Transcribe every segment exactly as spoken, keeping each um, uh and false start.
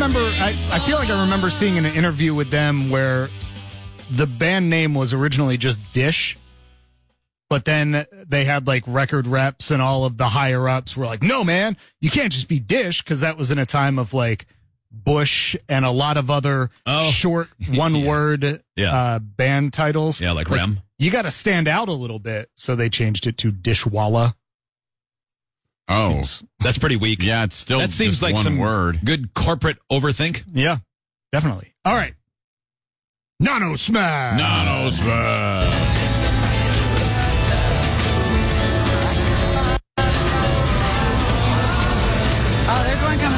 remember, I, I feel like I remember seeing an interview with them where the band name was originally just Dish, but then they had like record reps and all of the higher ups were like, no, man, you can't just be Dish, because that was in a time of like Bush and a lot of other oh. short one yeah. word yeah. uh, band titles. Yeah, like, like Rem. You got to stand out a little bit, so they changed it to Dishwalla. Oh, seems, that's pretty weak. Yeah, it's still that seems just like one some word. Good corporate overthink. Yeah, definitely. All right, Nano Smash. Nano Smash. Oh, there's one coming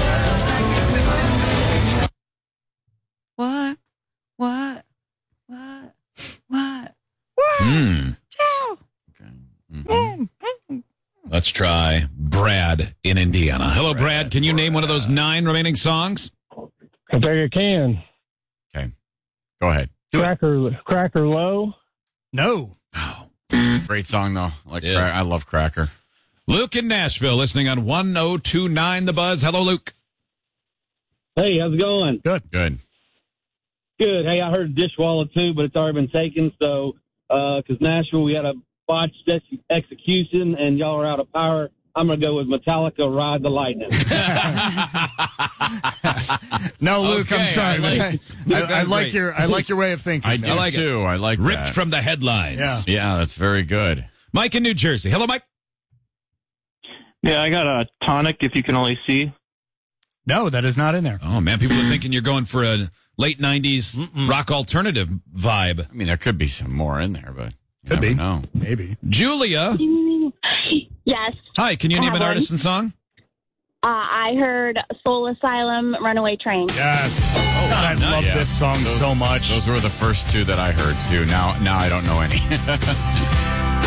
through. What? What? What? What? What? Mm. Ciao. Okay. Mm-hmm. Let's try Brad in Indiana. Hello, Brad. Brad. Can you name one of those nine remaining songs? I think I can. Okay. Go ahead. Do Cracker, it. Cracker Low? No. Oh. Great song, though. Like yeah. Cra- I love Cracker. Luke in Nashville, listening on one oh two point nine The Buzz. Hello, Luke. Hey, how's it going? Good. Good. Good. Hey, I heard Dishwalla too, but it's already been taken. So, because uh, Nashville, we had a botched ex- execution, and y'all are out of power. I'm going to go with Metallica, Ride the Lightning. No, Luke, okay, I'm sorry. I like, I, I, I like your I like your way of thinking. I do I like too. It. I like Ripped that. from the headlines. Yeah. Yeah, that's very good. Mike in New Jersey. Hello, Mike. Yeah, I got a Tonic, if you can only see. No, that is not in there. Oh, man, people are thinking you're going for a late nineties Mm-mm. rock alternative vibe. I mean, there could be some more in there, but you could never be. know. Maybe. Julia. Yes. Hi, can you I name an one. artist and song? Uh, I heard Soul Asylum, Runaway Train. Yes. Oh, God, I nice. love Yeah. this song Those- so much. Those were the first two that I heard, too. Now, now I don't know any.